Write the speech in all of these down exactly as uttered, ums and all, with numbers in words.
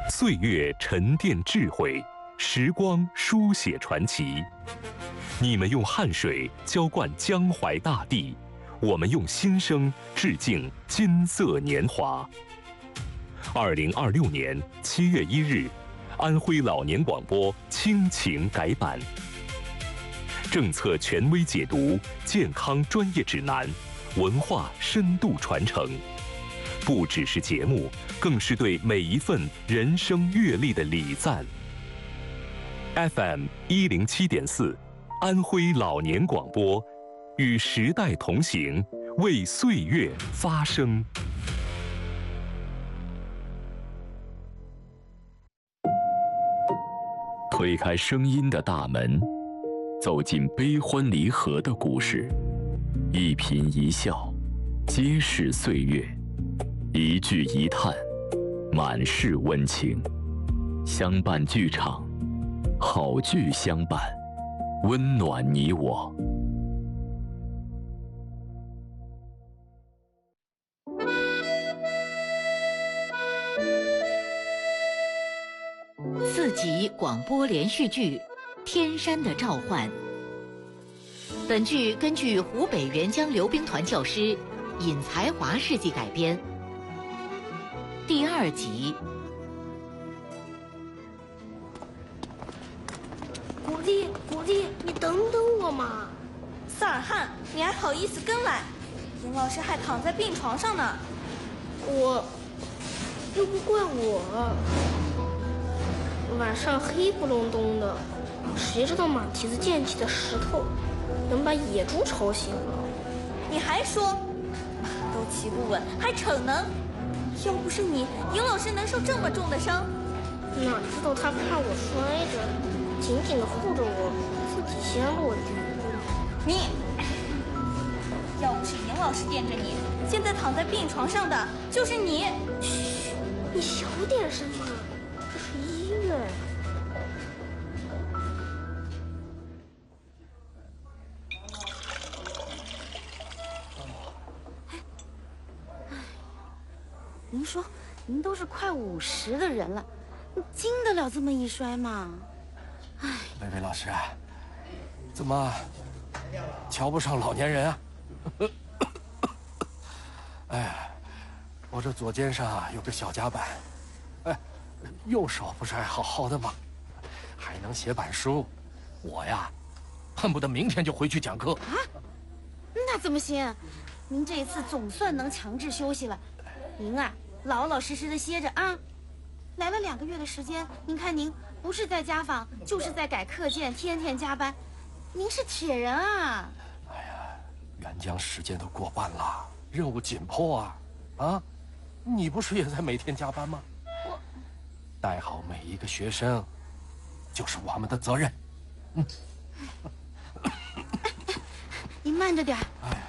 岁月沉淀智慧，时光书写传奇。你们用汗水浇灌江淮大地，我们用心声致敬金色年华。二零二六年七月一日，安徽老年广播亲情改版，政策权威解读，健康专业指南，文化深度传承。不只是节目，更是对每一份人生阅历的礼赞。F M 一零七点四，安徽老年广播，与时代同行，为岁月发声。推开声音的大门，走进悲欢离合的故事，一颦一笑，皆是岁月。一句一叹，满是温情。相伴剧场，好剧相伴，温暖你我。 四集广播连续剧《天山的召唤》。本剧根据湖北沅江溜冰团教师尹才华事迹改编。第二集。 古丽，古丽，你等等我嘛！ 萨尔汗，你还好意思跟来？尹老师还躺在病床上呢。 我，又不怪我。晚上黑不隆咚的，谁知道马蹄子溅起的石头能把野猪吵醒了？ 你还说，都骑不稳，还逞能？要不是你，尹老师能受这么重的伤？ 哪知道他怕我摔着，紧紧地护着我，自己先落地。 你，要不是尹老师垫着你，现在躺在病床上的就是你。 嘘，你小点声嘛，这是医院。 您说，您都是快五十的人了，你经得了这么一摔吗？哎， 薇薇老师，怎么瞧不上老年人啊？哎，我这左肩上啊有个小夹板，哎，右手不是还好好的吗？还能写板书，我呀，恨不得明天就回去讲课啊！那怎么行？您这一次总算能强制休息了。您啊，老老实实的歇着啊！来了两个月的时间，您看您不是在家访，就是在改课件，天天加班，您是铁人啊！ 哎呀，沅江时间都过半了，任务紧迫啊！啊，你不是也在每天加班吗？ 我带好每一个学生，就是我们的责任。嗯， 您慢着点。 哎。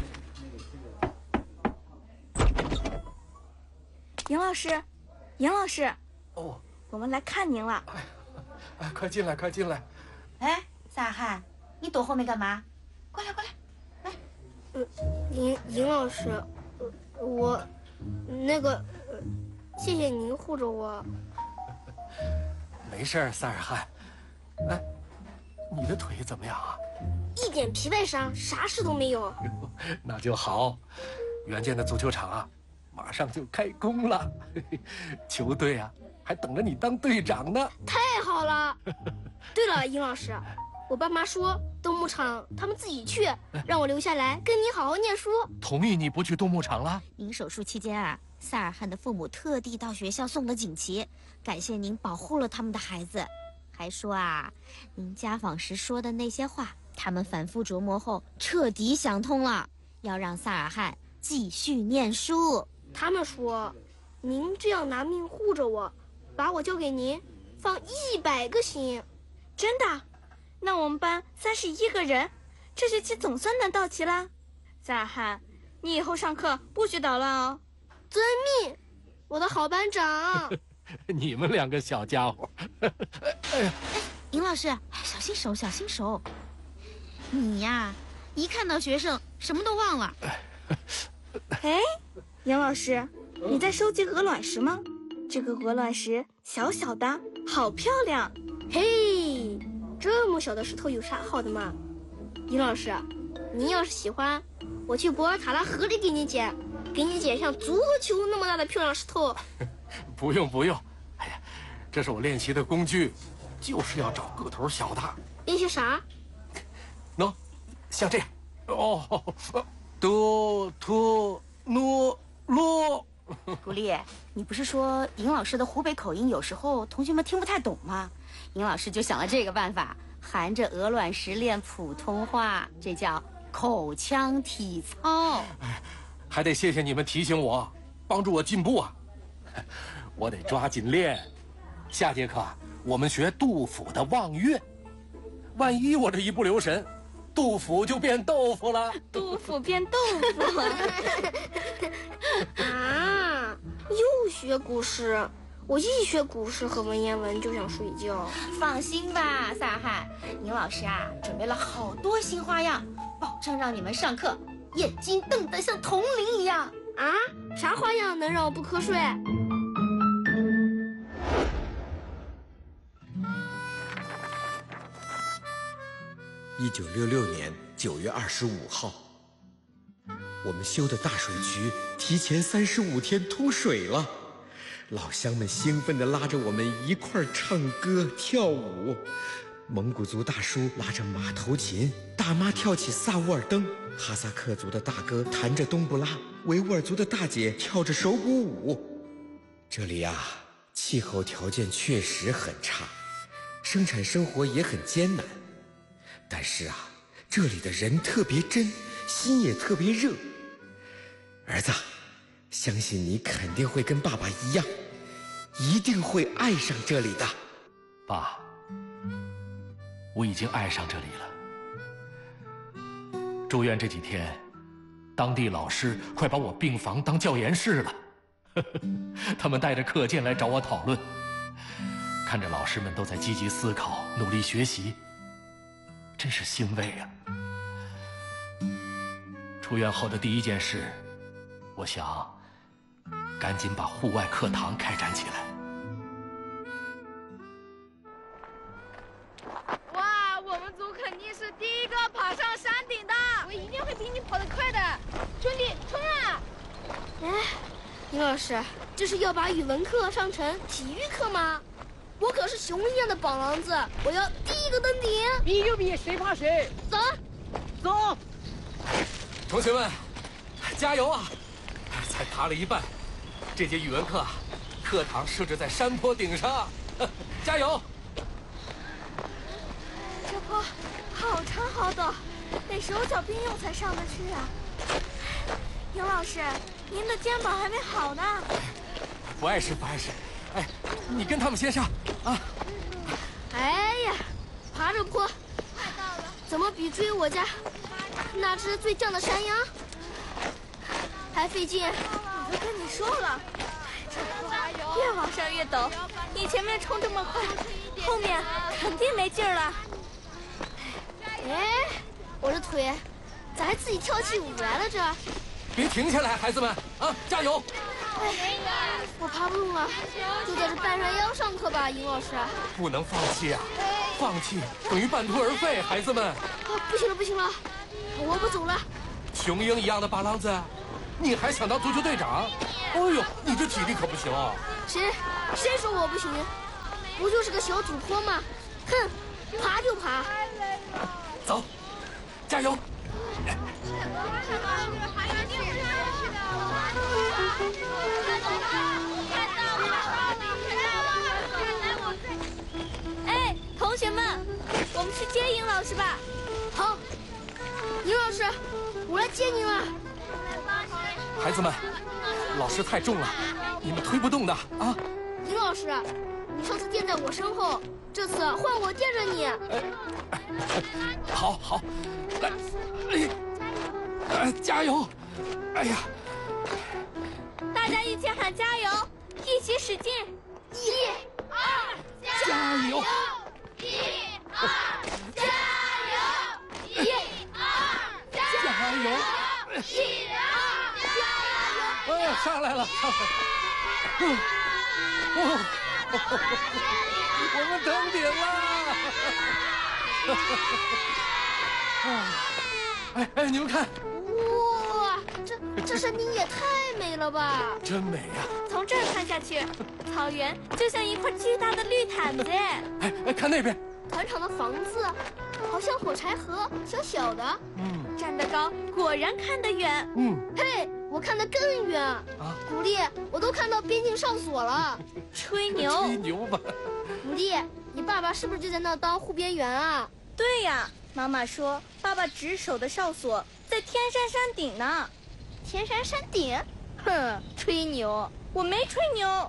尹老师，尹老师， 哦， 我们来看您了。 哎，哎，快进来，快进来。 哎，萨尔汗，你躲后面干嘛？过来，过来，来。 呃，尹尹老师，呃，我，那个，呃，谢谢您护着我。 没事儿，萨尔汗。哎，你的腿怎么样啊？ 一点皮外伤，啥事都没有。 那就好。原建的足球场啊，马上就开工了，球队啊还等着你当队长呢。 太好了！对了，尹老师，我爸妈说冬牧场他们自己去，让我留下来跟您好好念书。 同意你不去冬牧场了？ 您手术期间啊，萨尔汗的父母特地到学校送了锦旗，感谢您保护了他们的孩子，还说啊，您家访时说的那些话，他们反复琢磨后彻底想通了，要让萨尔汗继续念书。 他们说，您这样拿命护着我，把我交给您，放一百个心。 真的？那我们班三十一个人，这学期总算能到齐啦。萨尔汗，你以后上课不许捣乱哦。 遵命，我的好班长。 你们两个小家伙。哎呀， 尹老师，小心手，小心手。你呀，一看到学生什么都忘了。 哎，杨老师，你在收集鹅卵石吗？ 这个鹅卵石小小的，好漂亮。 嘿，这么小的石头有啥好的嘛？尹老师，你要是喜欢，我去博尔塔拉河里给你捡，给你捡像足球那么大的漂亮石头。 不用不用，哎呀，这是我练习的工具，就是要找个头小的。 练习啥？ 喏，像这样。哦，哆托诺罗。 古丽，你不是说尹老师的湖北口音有时候同学们听不太懂吗？尹老师就想了这个办法，含着鹅卵石练普通话，这叫口腔体操。 还得谢谢你们提醒我，帮助我进步啊！我得抓紧练。下节课我们学杜甫的《望岳》，万一我这一不留神，杜甫就变豆腐了。 杜甫变豆腐啊！又学古诗，我一学古诗和文言文就想睡觉。 放心吧，萨尔汗，尹老师啊准备了好多新花样，保证让你们上课眼睛瞪得像铜铃一样。 啊？啥花样能让我不瞌睡？ 一九六六年九月二十五号，我们修的大水渠提前三十五天通水了。老乡们兴奋地拉着我们一块儿唱歌跳舞，蒙古族大叔拉着马头琴，大妈跳起萨乌尔登，哈萨克族的大哥弹着冬不拉，维吾尔族的大姐跳着手鼓舞。这里啊，气候条件确实很差，生产生活也很艰难，但是啊，这里的人特别真，心也特别热。儿子，相信你肯定会跟爸爸一样，一定会爱上这里的。 爸，我已经爱上这里了。住院这几天，当地老师快把我病房当教研室了。他们带着课件来找我讨论，看着老师们都在积极思考、努力学习，真是欣慰啊！出院后的第一件事，我想赶紧把户外课堂开展起来。 哇，我们组肯定是第一个爬上山顶的，我一定会比你跑得快的，兄弟，冲啊！ 哎，尹老师，这是要把语文课上成体育课吗？我可是熊一样的宝狼子，我要第一个登顶。 比就比，谁怕谁？ 走， 走！ 同学们，加油啊！才爬了一半，这节语文课，课堂设置在山坡顶上，加油！ 这坡好长好陡，得手脚并用才上得去啊！尹老师，您的肩膀还没好呢。 不碍事，不碍事。哎，你跟他们先上啊！ 哎呀，爬着坡，怎么比追我家那只最犟的山羊还费劲？ 我都跟你说了，这坡越往上越陡，你前面冲这么快，后面肯定没劲儿了。 哎，我这腿咋还自己跳起舞来了？这别停下来，孩子们啊，加油！ 哎，我爬不动了，就在这半山腰上课吧，尹老师。 不能放弃啊！放弃等于半途而废，孩子们。 啊，不行了，不行了，我不走了。 雄鹰一样的八郎子，你还想当足球队长？哎呦，你这体力可不行啊！ 谁谁说我不行？不就是个小土坡吗？哼，爬就爬。 走，加油！ 哎，同学们，我们去接尹老师吧。 好，尹老师，我来接您了。 孩子们，老师太重了，你们推不动的啊！ 尹老师，你上次垫在我身后，这次换我垫着你。 哎哎、好好，来，哎，哎，加油！哎呀， 大家一起喊加油，一起使劲！ 一、二， 加油！ 一、二，加油！一、二， 加油！ 一、二，加油！ 哎，上来了，上来了！嗯。 哦，我们登顶了！哎哎，你们看， 哇，这这山顶也太美了吧！ 真美呀！ 从这儿看下去，草原就像一块巨大的绿毯子。 哎哎，看那边， 团场的房子好像火柴盒，小小的。 嗯， 站得高，果然看得远。 嗯， 嘿，我看得更远啊！古丽，我都看到边境哨所了。 吹牛！ 吹牛吧！ 古丽，你爸爸是不是就在那当护边员啊？ 对呀，妈妈说爸爸值守的哨所在天山山顶呢。 天山山顶？哼，吹牛！ 我没吹牛。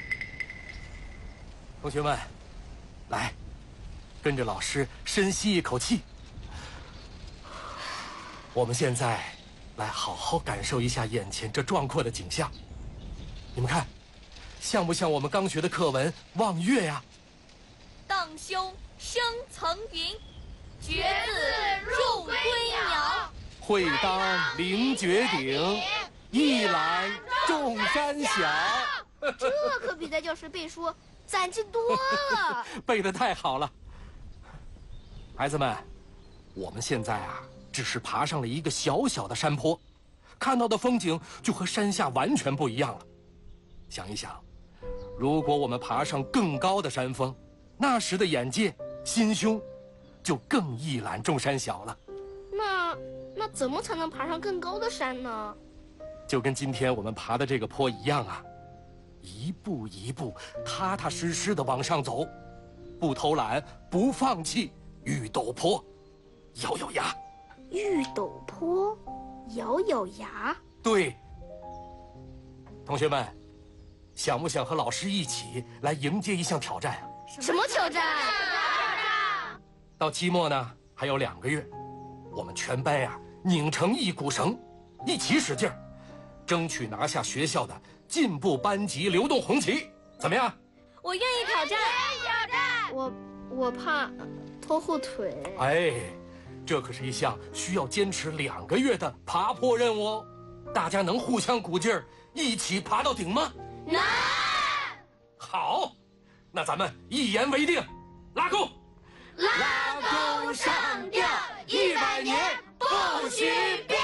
同学们，来，跟着老师深吸一口气。我们现在来好好感受一下眼前这壮阔的景象。你们看，像不像我们刚学的课文《望月》呀？ 荡胸生层云，决眦入归鸟。 会当凌绝顶，一览众山小。 这可比在教室背书攒劲多了。 背得太好了，孩子们，我们现在啊，只是爬上了一个小小的山坡，看到的风景就和山下完全不一样了。想一想，如果我们爬上更高的山峰，那时的眼界、心胸，就更一览众山小了。 那那怎么才能爬上更高的山呢？ 就跟今天我们爬的这个坡一样啊，一步一步踏踏实实的往上走，不偷懒，不放弃，遇陡坡，咬咬牙。 遇陡坡，咬咬牙。 对，同学们，想不想和老师一起来迎接一项挑战啊？ 什么挑战？ 到期末呢，还有两个月，我们全班呀、啊、拧成一股绳，一起使劲儿，争取拿下学校的进步班级流动红旗，怎么样？ 我愿意挑战。 我我怕拖后腿。 哎，这可是一项需要坚持两个月的爬坡任务哦。大家能互相鼓劲儿，一起爬到顶吗？ 能。 好，那咱们一言为定，拉钩！ 拉钩上吊，一百年不许变。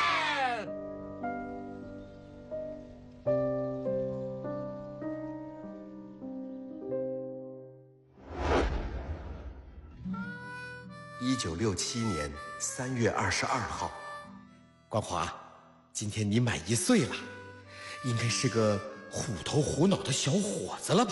一九六七年三月二十二号，光华，今天你满一岁了，应该是个虎头虎脑的小伙子了吧？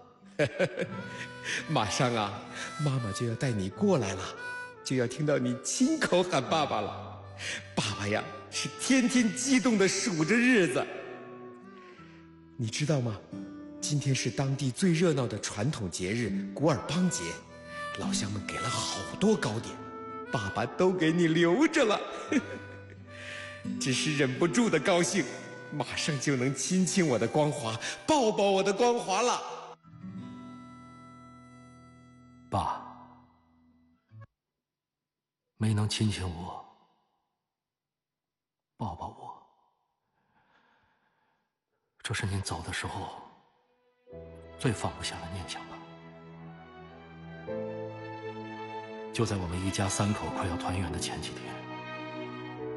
马上啊，妈妈就要带你过来了，就要听到你亲口喊爸爸了。爸爸呀，是天天激动地数着日子。你知道吗？今天是当地最热闹的传统节日古尔邦节，老乡们给了好多糕点，爸爸都给你留着了。只是忍不住的高兴，马上就能亲亲我的光华，抱抱我的光华了。 爸，没能亲亲我，抱抱我，这是您走的时候最放不下的念想吧？就在我们一家三口快要团圆的前几天，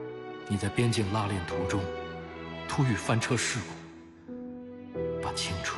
你在边境拉练途中突遇翻车事故，把青春